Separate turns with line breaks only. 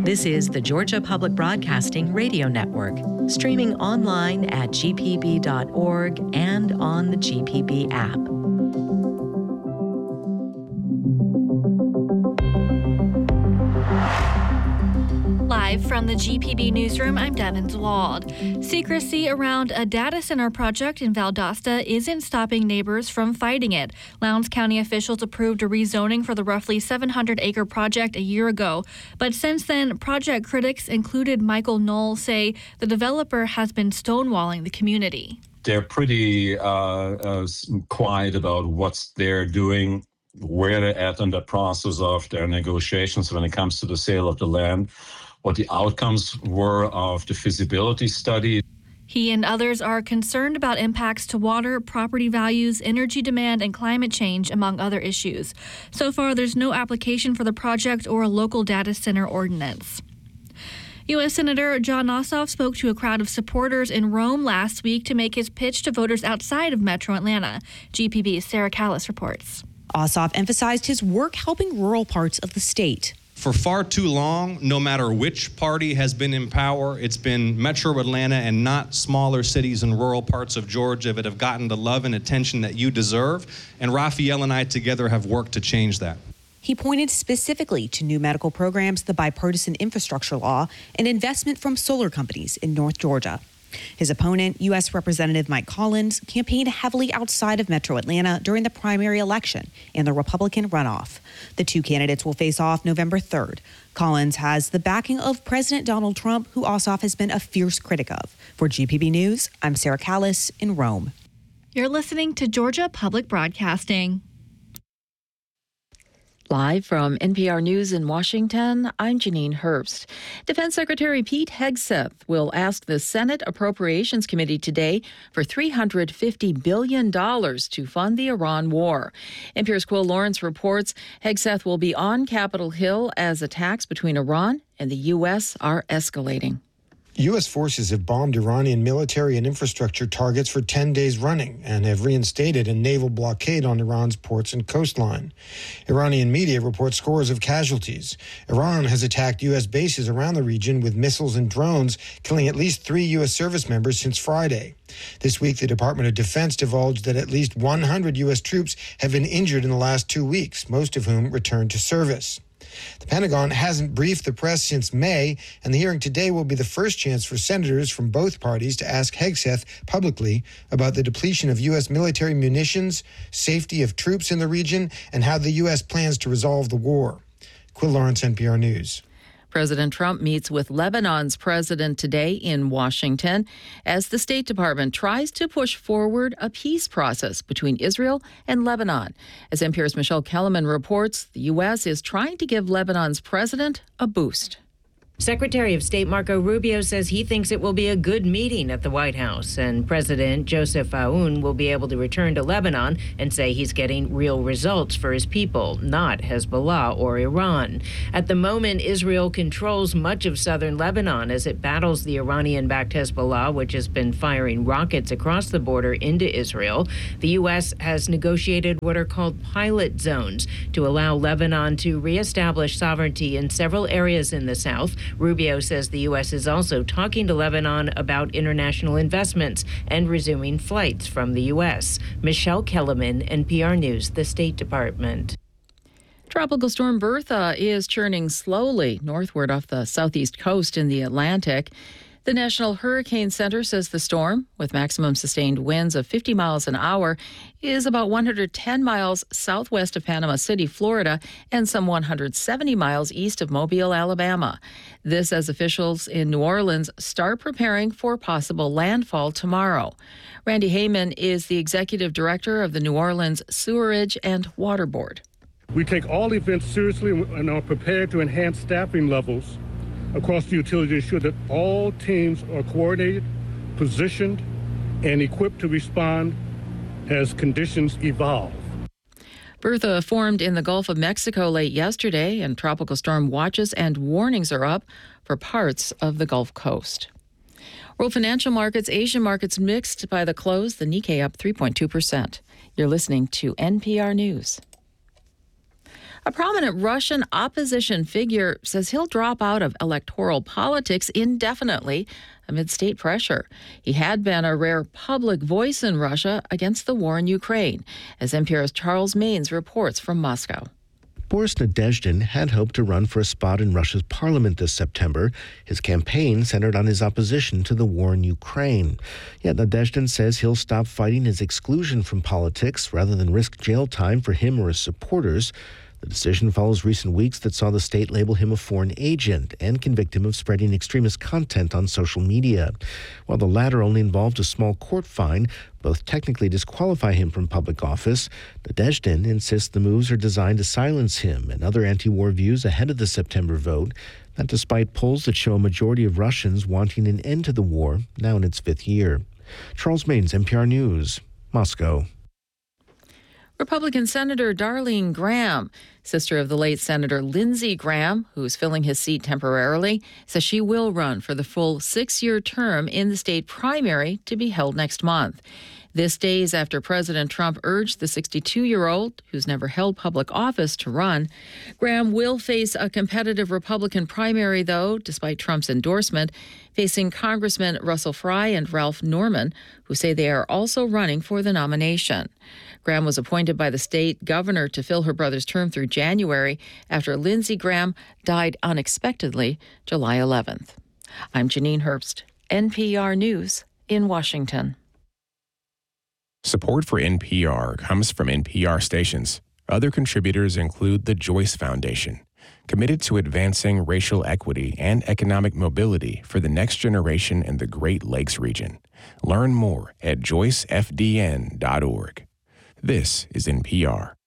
This is the Georgia Public Broadcasting Radio Network, streaming online at gpb.org and on the GPB app.
Live from the GPB newsroom, I'm Devin Zwald. Secrecy around a data center project in Valdosta isn't stopping neighbors from fighting it. Lowndes County officials approved a rezoning for the roughly 700-acre project a year ago. But since then, project critics, included Michael Knoll, say the developer has been stonewalling the community.
They're pretty quiet about what they're doing, where they're at in the process of their negotiations when it comes to the sale of the land, what the outcomes were of the feasibility study.
He and others are concerned about impacts to water, property values, energy demand, and climate change, among other issues. So far, there's no application for the project or a local data center ordinance. U.S. Senator Jon Ossoff spoke to a crowd of supporters in Rome last week to make his pitch to voters outside of Metro Atlanta. GPB's Sarah Callis reports.
Ossoff emphasized his work helping rural parts of the state.
For far too long, no matter which party has been in power, it's been Metro Atlanta and not smaller cities and rural parts of Georgia that have gotten the love and attention that you deserve. And Raphael and I together have worked to change that.
He pointed specifically to new medical programs, the bipartisan infrastructure law, and investment from solar companies in North Georgia. His opponent, U.S. Representative Mike Collins, campaigned heavily outside of Metro Atlanta during the primary election and the Republican runoff. The two candidates will face off November 3rd. Collins has the backing of President Donald Trump, who Ossoff has been a fierce critic of. For GPB News, I'm Sarah Callis in Rome.
You're listening to Georgia Public Broadcasting.
Live from NPR News in Washington, I'm Janine Herbst. Defense Secretary Pete Hegseth will ask the Senate Appropriations Committee today for $350 billion to fund the Iran war. NPR's Quill Lawrence reports Hegseth will be on Capitol Hill as attacks between Iran and the U.S. are escalating.
U.S. forces have bombed Iranian military and infrastructure targets for 10 days running and have reinstated a naval blockade on Iran's ports and coastline. Iranian media report scores of casualties. Iran has attacked U.S. bases around the region with missiles and drones, killing at least 3 U.S. service members since Friday. This week, the Department of Defense divulged that at least 100 U.S. troops have been injured in the last 2 weeks, most of whom returned to service. The Pentagon hasn't briefed the press since May, and the hearing today will be the first chance for senators from both parties to ask Hegseth publicly about the depletion of U.S. military munitions, safety of troops in the region, and how the U.S. plans to resolve the war. Quill Lawrence, NPR News.
President Trump meets with Lebanon's president today in Washington as the State Department tries to push forward a peace process between Israel and Lebanon. As NPR's Michelle Kellerman reports, the U.S. is trying to give Lebanon's president a boost.
Secretary of State Marco Rubio says he thinks it will be a good meeting at the White House, and President Joseph Aoun will be able to return to Lebanon and say he's getting real results for his people, not Hezbollah or Iran. At the moment, Israel controls much of southern Lebanon as it battles the Iranian-backed Hezbollah, which has been firing rockets across the border into Israel. The U.S. has negotiated what are called pilot zones to allow Lebanon to reestablish sovereignty in several areas in the south. Rubio says the U.S. is also talking to Lebanon about international investments and resuming flights from the U.S. Michelle Kellerman, NPR News, the State Department.
Tropical storm Bertha is churning slowly northward off the southeast coast in the Atlantic. The National Hurricane Center says the storm, with maximum sustained winds of 50 miles an hour, is about 110 miles southwest of Panama City, Florida, and some 170 miles east of Mobile, Alabama. This as officials in New Orleans start preparing for possible landfall tomorrow. Randy Heyman is the executive director of the New Orleans Sewerage and Water Board.
We take all events seriously and are prepared to enhance staffing levels across the utility to ensure that all teams are coordinated, positioned, and equipped to respond as conditions evolve.
Bertha formed in the Gulf of Mexico late yesterday, and tropical storm watches and warnings are up for parts of the Gulf Coast. World financial markets, Asian markets mixed by the close, the Nikkei up 3.2%. You're listening to NPR News. A prominent Russian opposition figure says he'll drop out of electoral politics indefinitely amid state pressure. He had been a rare public voice in Russia against the war in Ukraine, as NPR's Charles Maynes reports from Moscow.
Boris Nadezhdin had hoped to run for a spot in Russia's parliament this September. His campaign centered on his opposition to the war in Ukraine. Yet Nadezhdin says he'll stop fighting his exclusion from politics rather than risk jail time for him or his supporters. The decision follows recent weeks that saw the state label him a foreign agent and convict him of spreading extremist content on social media. While the latter only involved a small court fine, both technically disqualify him from public office. Nadezhdin insists the moves are designed to silence him and other anti-war views ahead of the September vote, that despite polls that show a majority of Russians wanting an end to the war, now in its 5th year. Charles Maynes, NPR News, Moscow.
Republican Senator Darlene Graham, sister of the late Senator Lindsey Graham, who's filling his seat temporarily, says she will run for the full 6-year term in the state primary to be held next month. This days after President Trump urged the 62-year-old, who's never held public office, to run. Graham will face a competitive Republican primary, though, despite Trump's endorsement, facing Congressmen Russell Fry and Ralph Norman, who say they are also running for the nomination. Graham was appointed by the state governor to fill her brother's term through January after Lindsey Graham died unexpectedly July 11th. I'm Janine Herbst, NPR News in Washington.
Support for NPR comes from NPR stations. Other contributors include the Joyce Foundation, committed to advancing racial equity and economic mobility for the next generation in the Great Lakes region. Learn more at joycefdn.org. This is NPR.